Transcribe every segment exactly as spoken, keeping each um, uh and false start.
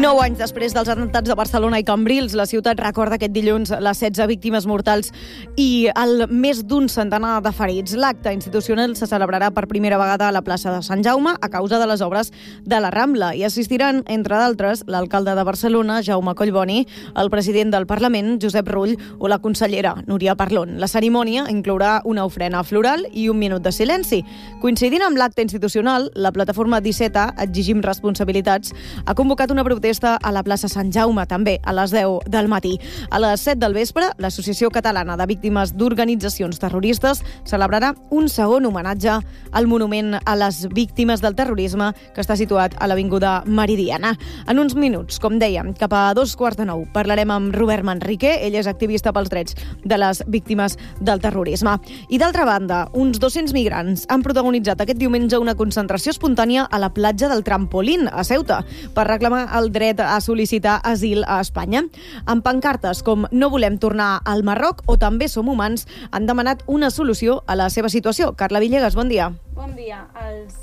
Nou anys després dels atemptats de Barcelona i Cambrils, la ciutat recorda aquest dilluns les setze víctimes mortals i el més d'un centenar de ferits. L'acte institucional se celebrarà per primera vegada a la plaça de Sant Jaume a causa de les obres de la Rambla i assistiran, entre d'altres, l'alcalde de Barcelona, Jaume Collboni, el president del Parlament, Josep Rull, o la consellera, Núria Parlon. La cerimònia inclourà una ofrena floral i un minut de silenci. Coincidint amb l'acte institucional, la plataforma disset A, Exigim Responsabilitats, ha convocat una protesta a la plaça Sant Jaume, també a les deu del matí. A les set del vespre, l'Associació Catalana de Víctimes d'Organitzacions Terroristes celebrarà un segon homenatge al monument a les víctimes del terrorisme que està situat a l'Avinguda Meridiana. En uns minuts, com dèiem, cap a dos quarts de nou, parlarem amb Robert Manrique. Ell és activista pels drets de les víctimes del terrorisme. I d'altra banda, uns dos-cents migrants han protagonitzat aquest diumenge una concentració espontània a la platja del Trampolín, a Ceuta, per reclamar el dret a sol·licitar asil a Espanya. Amb pancartes com "No volem tornar al Marroc" o "També som humans", han demanat una solució a la seva situació. Carla Villegas, bon dia. Bon dia. Els...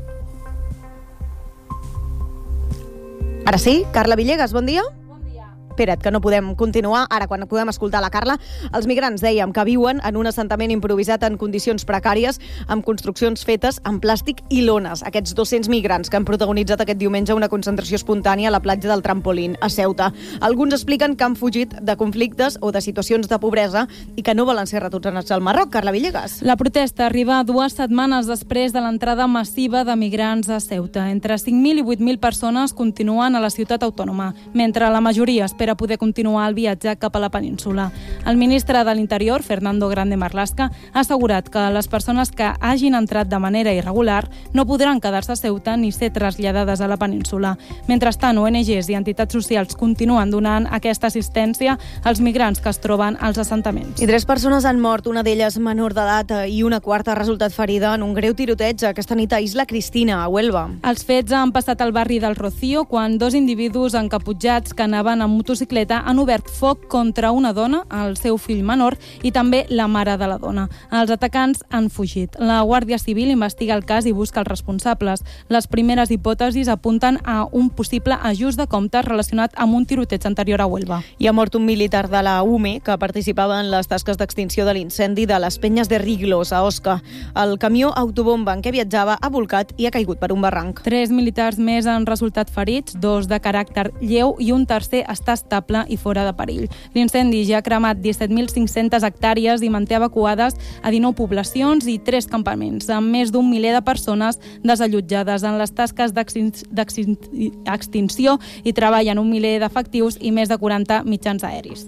Ara sí, Carla Villegas, bon dia. Espera't, que no podem continuar. Ara, quan podem escoltar la Carla, els migrants, dèiem, que viuen en un assentament improvisat en condicions precàries, amb construccions fetes amb plàstic i lones. Aquests dos-cents migrants que han protagonitzat aquest diumenge una concentració espontània a la platja del Trampolín, a Ceuta. Alguns expliquen que han fugit de conflictes o de situacions de pobresa i que no volen ser retornats al Marroc. Carla Villegas. La protesta arriba dues setmanes després de l'entrada massiva de migrants a Ceuta. Entre cinc mil i vuit mil persones continuen a la ciutat autònoma, mentre la majoria espera a poder continuar el viatge cap a la península. El ministre de l'Interior, Fernando Grande Marlaska, ha assegurat que les persones que hagin entrat de manera irregular no podran quedar-se a Ceuta ni ser traslladades a la península. Mentrestant, O N Ges i entitats socials continuen donant aquesta assistència als migrants que es troben als assentaments. I tres persones han mort, una d'elles menor d'edat, i una quarta ha resultat ferida en un greu tiroteig aquesta nit a Isla Cristina, a Huelva. Els fets han passat al barri del Rocío quan dos individus encaputxats que anaven amb motocicleta han obert foc contra una dona, el seu fill menor i també la mare de la dona. Els atacants han fugit. La Guàrdia Civil investiga el cas i busca els responsables. Les primeres hipòtesis apunten a un possible ajust de comptes relacionat amb un tiroteig anterior a Huelva. Hi ha mort un militar de la U M E que participava en les tasques d'extinció de l'incendi de les Penyes de Riglos, a Osca. El camió autobomba en què viatjava ha volcat i ha caigut per un barranc. Tres militars més han resultat ferits, dos de caràcter lleu i un tercer està estable i fora de perill. L'incendi ja ha cremat disset mil cinc-centes hectàrees i manté evacuades a dinou poblacions i tres campaments, amb més d'un miler de persones desallotjades. En les tasques d'extinció hi treballen un miler d'efectius i més de quaranta mitjans aeris.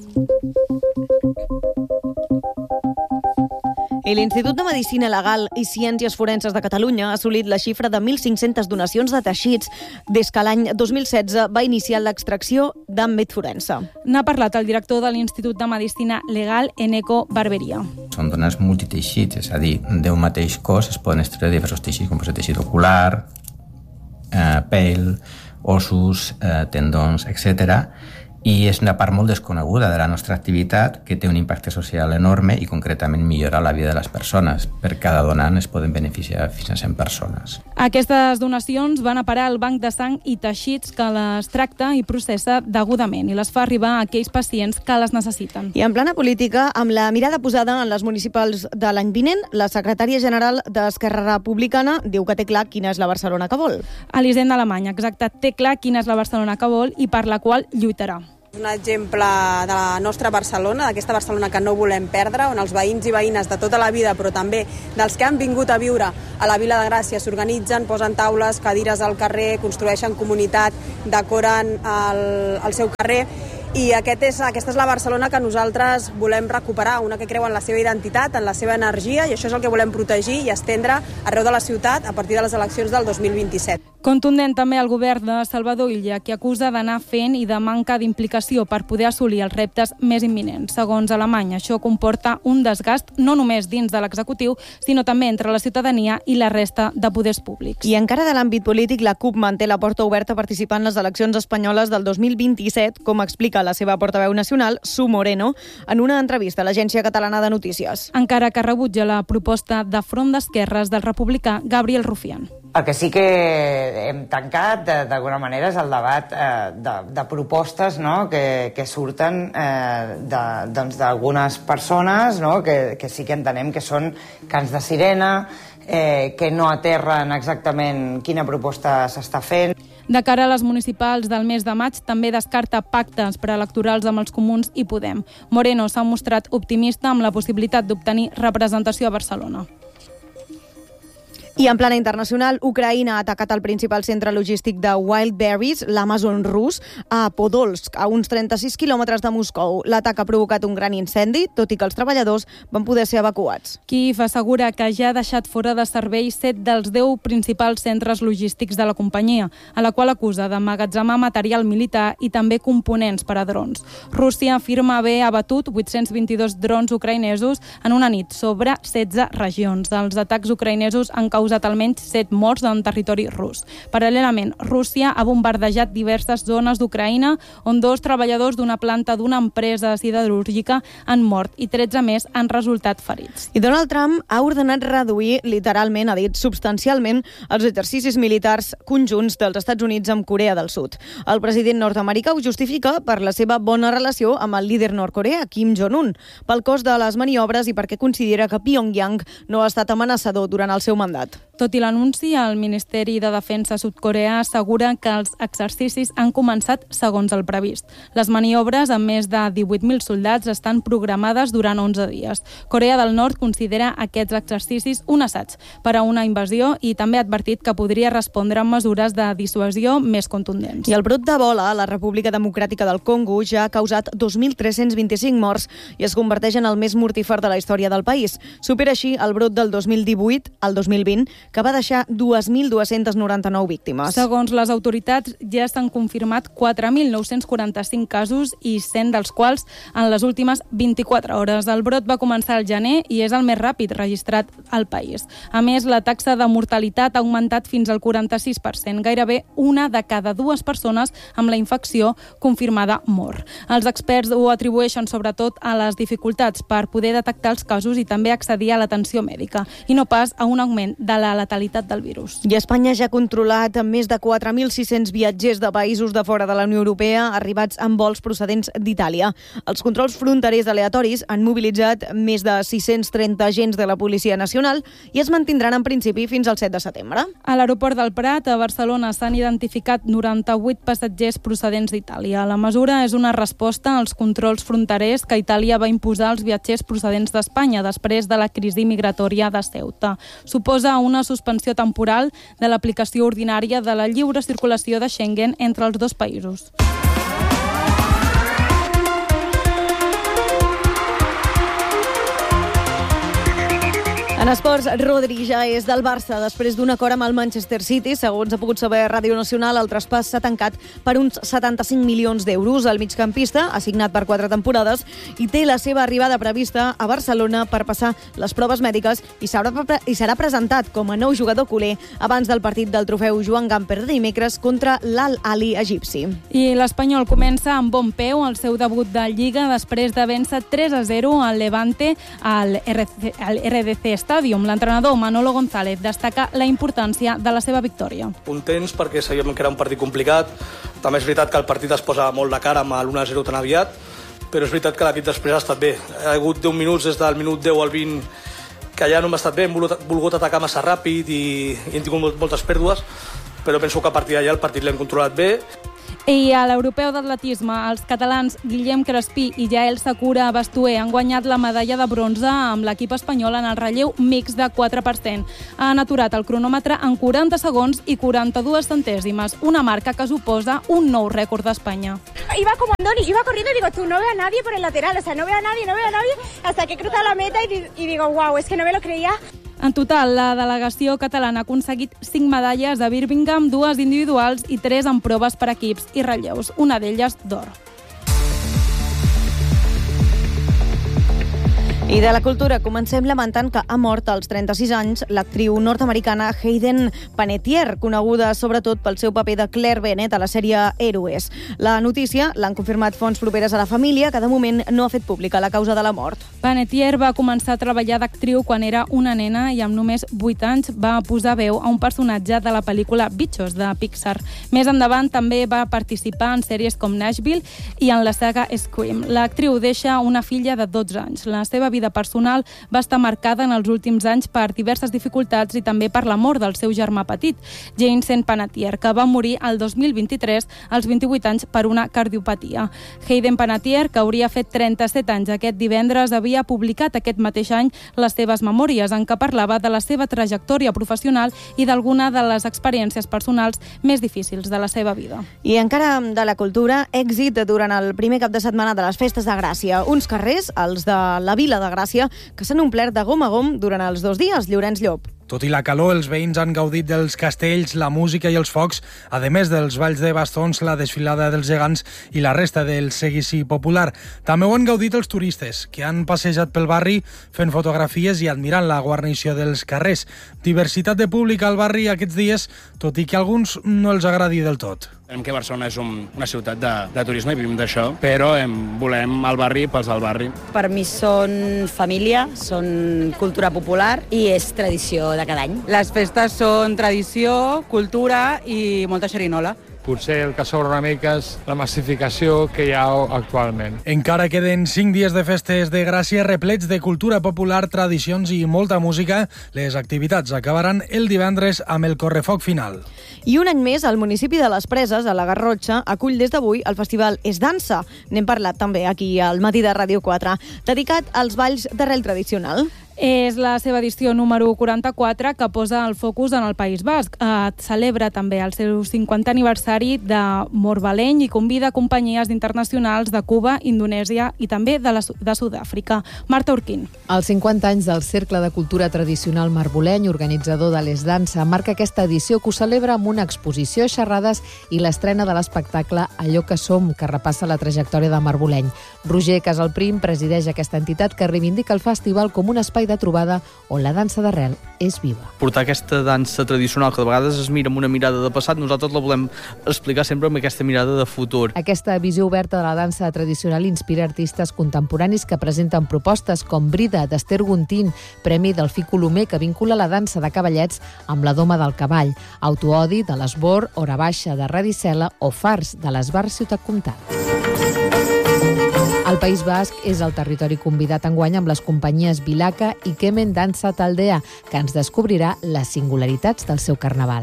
I l'Institut de Medicina Legal i Ciències Forenses de Catalunya ha assolit la xifra de mil cinc-centes donacions de teixits des que l'any dos mil setze va iniciar l'extracció d'àmbit forense. N'ha parlat el director de l'Institut de Medicina Legal, Eneco Barberia. Són donants multiteixits, és a dir, d'un mateix cos es poden extreure diversos teixits, com el teixit ocular, eh, pell, ossos, eh, tendons, etcètera. I és una part molt desconeguda de la nostra activitat que té un impacte social enorme i concretament millora la vida de les persones. Per cada donant es poden beneficiar fins a cent persones. Aquestes donacions van a parar al banc de sang i teixits que les tracta i processa degudament i les fa arribar a aquells pacients que les necessiten. I en plana política, amb la mirada posada en les municipals de l'any vinent, la secretària general d'Esquerra Republicana diu que té clar quina és la Barcelona que vol. Elisenda Alemany, exacte, té clar quina és la Barcelona que vol i per la qual lluitarà. Un exemple de la nostra Barcelona, d'aquesta Barcelona que no volem perdre, on els veïns i veïnes de tota la vida, però també dels que han vingut a viure a la Vila de Gràcia, s'organitzen, posen taules, cadires al carrer, construeixen comunitat, decoren el, el seu carrer. I aquest és, aquesta és la Barcelona que nosaltres volem recuperar, una que creu en la seva identitat, en la seva energia, i això és el que volem protegir i estendre arreu de la ciutat a partir de les eleccions del dos mil vint-i-set. Contundent també el govern de Salvador Illa, que acusa d'anar fent i de manca d'implicació per poder assolir els reptes més imminents. Segons Alemany, això comporta un desgast no només dins de l'executiu, sinó també entre la ciutadania i la resta de poders públics. I encara de l'àmbit polític, la CUP manté la porta oberta a participar en les eleccions espanyoles del dos mil vint-i-set, com explica la seva portaveu nacional, Su Moreno, en una entrevista a l'Agència Catalana de Notícies. Encara que rebutja la proposta de Front d'Esquerres del republicà Gabriel Rufián. El que sí que hem tancat, d'alguna manera, és el debat eh, de, de propostes, no?, que, que surten eh, d'algunes doncs, persones, no?, que, que sí que entenem que són cants de sirena, eh, que no aterren exactament quina proposta s'està fent. De cara a les municipals del mes de maig, també descarta pactes preelectorals amb els Comuns i Podem. Moreno s'ha mostrat optimista amb la possibilitat d'obtenir representació a Barcelona. I en plana internacional, Ucraïna ha atacat el principal centre logístic de Wildberries, l'Amazon rus, a Podolsk, a uns trenta-sis quilòmetres de Moscou. L'atac ha provocat un gran incendi, tot i que els treballadors van poder ser evacuats. Kíiv assegura que ja ha deixat fora de servei set dels deu principals centres logístics de la companyia, a la qual acusa d'emmagatzemar material militar i també components per a drons. Rússia afirma haver abatut vuit-cents vint-i-dos drons ucraïnesos en una nit sobre setze regions. Els atacs ucraïnesos han causat almenys set morts en territori rus. Paral·lelament, Rússia ha bombardejat diverses zones d'Ucraïna on dos treballadors d'una planta d'una empresa siderúrgica han mort i tretze més han resultat ferits. I Donald Trump ha ordenat reduir, literalment, ha dit substancialment, els exercicis militars conjunts dels Estats Units amb Corea del Sud. El president nord-americà ho justifica per la seva bona relació amb el líder nord-coreà, Kim Jong-un, pel cost de les maniobres i perquè considera que Pyongyang no ha estat amenaçador durant el seu mandat. Tot i l'anunci, el Ministeri de Defensa sud-coreà assegura que els exercicis han començat segons el previst. Les maniobres amb més de divuit mil soldats estan programades durant onze dies. Corea del Nord considera aquests exercicis un assaig per a una invasió i també ha advertit que podria respondre amb mesures de dissuasió més contundents. I el brot d'Ebola a la República Democràtica del Congo ja ha causat dos mil tres-cents vint-i-cinc morts i es converteix en el més mortífer de la història del país. Supera així el brot del dos mil divuit al dos mil vint, que va deixar dues mil dues-centes noranta-nou víctimes. Segons les autoritats, ja s'han confirmat quatre mil nou-cents quaranta-cinc casos i cent dels quals en les últimes vint-i-quatre hores. El brot va començar al gener i és el més ràpid registrat al país. A més, la taxa de mortalitat ha augmentat fins al quaranta-sis per cent. Gairebé una de cada dues persones amb la infecció confirmada mor. Els experts ho atribueixen sobretot a les dificultats per poder detectar els casos i també accedir a l'atenció mèdica, i no pas a un augment de la letalitat del virus. I Espanya ja ha controlat més de quatre mil sis-cents viatgers de països de fora de la Unió Europea arribats amb vols procedents d'Itàlia. Els controls fronterers aleatoris han mobilitzat més de sis-cents trenta agents de la Policia Nacional i es mantindran en principi fins al set de setembre. A l'aeroport del Prat, a Barcelona, s'han identificat noranta-vuit passatgers procedents d'Itàlia. La mesura és una resposta als controls fronterers que Itàlia va imposar als viatgers procedents d'Espanya després de la crisi migratòria de Ceuta. Suposa una suspensió temporal de l'aplicació ordinària de la lliure circulació de Schengen entre els dos països. En esports, Rodri ja és del Barça després d'un acord amb el Manchester City. Segons ha pogut saber Ràdio Nacional, el traspàs s'ha tancat per uns setanta-cinc milions d'euros. El migcampista ha signat per quatre temporades i té la seva arribada prevista a Barcelona per passar les proves mèdiques i serà, i serà presentat com a nou jugador culer abans del partit del trofeu Joan Gamper de dimecres contra l'Al Ahly egipci. I l'Espanyol comença amb bon peu el seu debut de Lliga després de vèncer tres a zero al Levante al R D C Stadium. L'entrenador Manolo González destaca la importància de la seva victòria. Contents perquè sabíem que era un partit complicat. També és veritat que el partit es posa molt de cara amb l'u a zero tan aviat, però és veritat que l'equip després ha estat bé. Ha hagut deu minuts des del minut deu al vint que ja no hem estat bé, hem volgut, volgut atacar massa ràpid i, i hem tingut moltes pèrdues, però penso que a partir d'allà el partit l'hem controlat bé. I a l'europeu d'atletisme, els catalans Guillem Crespí i Jael Sakura Bastué han guanyat la medalla de bronze amb l'equip espanyol en el relleu mix de quatre per cent. Han aturat el cronòmetre en quaranta segons i quaranta-dues centèsimes, una marca que suposa un nou rècord d'Espanya. Iba como Andoni, iba corriendo y digo, tú no veo a nadie por el lateral, o sea, no veo a nadie, no veo a nadie, hasta que he cruzado la meta y, y digo, wow, es que no me lo creía. En total, la delegació catalana ha aconseguit cinc medalles a Birmingham, dues individuals i tres en proves per equips i relleus, una d'elles d'or. I de la cultura comencem lamentant que ha mort als trenta-sis anys l'actriu nord-americana Hayden Panettiere, coneguda sobretot pel seu paper de Claire Bennett a la sèrie Héroes. La notícia l'han confirmat fonts properes a la família, que de moment no ha fet pública la causa de la mort. Panettiere va començar a treballar d'actriu quan era una nena i amb només vuit anys va posar veu a un personatge de la pel·lícula Bichos, de Pixar. Més endavant també va participar en sèries com Nashville i en la saga Scream. L'actriu deixa una filla de dotze anys. La seva vida personal va estar marcada en els últims anys per diverses dificultats i també per la mort del seu germà petit, Jason Panettiere, que va morir el dos mil vint-i-tres als vint-i-vuit anys per una cardiopatia. Hayden Panettiere, que hauria fet trenta-set anys aquest divendres, havia publicat aquest mateix any les seves memòries, en què parlava de la seva trajectòria professional i d'alguna de les experiències personals més difícils de la seva vida. I encara de la cultura, èxit durant el primer cap de setmana de les festes de Gràcia. Uns carrers, els de la Vila de Gràcia, que s'han omplert de gom a gom durant els dos dies. Llorenç Llop. Tot i la calor, els veïns han gaudit dels castells, la música i els focs, a més dels balls de bastons, la desfilada dels gegants i la resta del seguici popular. També ho han gaudit els turistes, que han passejat pel barri fent fotografies i admirant la guarnició dels carrers. Diversitat de públic al barri aquests dies, tot i que a alguns no els agradi del tot. Sabem que Barcelona és un, una ciutat de, de turisme i vivim d'això, però em, volem el barri pels del barri. Per mi són família, són cultura popular i és tradició de cada any. Les festes són tradició, cultura i molta xerinola. Potser el que sobra una mica és la massificació que hi ha actualment. Encara queden cinc dies de festes de Gràcia replets de cultura popular, tradicions i molta música. Les activitats acabaran el divendres amb el correfoc final. I un any més, el municipi de les Preses, a la Garrotxa, acull des d'avui el festival Es Dansa. N'hem parlat també aquí al Matí de Ràdio quatre, dedicat als balls d'arrel tradicional. És la seva edició número quaranta-quatre, que posa el focus en el País Basc. Eh, celebra també el seu cinquantè aniversari de Morbaleny i convida companyies internacionals de Cuba, Indonèsia i també de, la, de Sud-àfrica. Marta Urquín. Els cinquanta anys del Cercle de Cultura Tradicional Marboleny, organitzador de l'Es Dansa, marca aquesta edició, que ho celebra amb una exposició, xerrades i l'estrena de l'espectacle Allò que som, que repassa la trajectòria de Marboleny. Roger Casalprim presideix aquesta entitat, que reivindica el festival com un espai de trobada on la dansa d'arrel és viva. Portar aquesta dansa tradicional, que de vegades es mira amb una mirada de passat, nosaltres la volem explicar sempre amb aquesta mirada de futur. Aquesta visió oberta de la dansa tradicional inspira artistes contemporanis que presenten propostes com Brida, d'Ester Guntín, premi Delfí Colomer, que vincula la dansa de cavallets amb la doma del cavall, Autoodi, de l'Esbor, Hora Baixa, de Radicela, o Fars, de l'Esbar Ciutat Comtal. El País Basc és el territori convidat enguany amb les companyies Vilaca i Kemen Dansa Taldea, que ens descobrirà les singularitats del seu carnaval.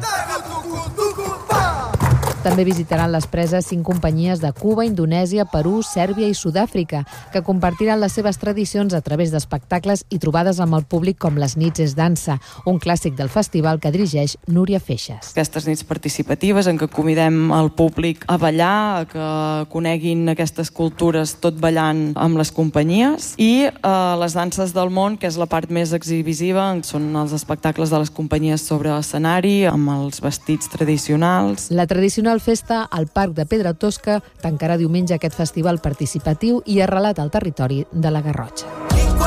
També visitaran les Preses cinc companyies de Cuba, Indonèsia, Perú, Sèrbia i Sud-àfrica, que compartiran les seves tradicions a través d'espectacles i trobades amb el públic com les Nits Es Dansa, un clàssic del festival que dirigeix Núria Feixas. Aquestes nits participatives en què convidem el públic a ballar, a que coneguin aquestes cultures tot ballant amb les companyies, i eh, les danses del món, que és la part més exhibisiva, són els espectacles de les companyies sobre l'escenari, amb els vestits tradicionals. La tradicional festa al Parc de Pedra Tosca tancarà diumenge aquest festival participatiu i arrelat al territori de la Garrotxa.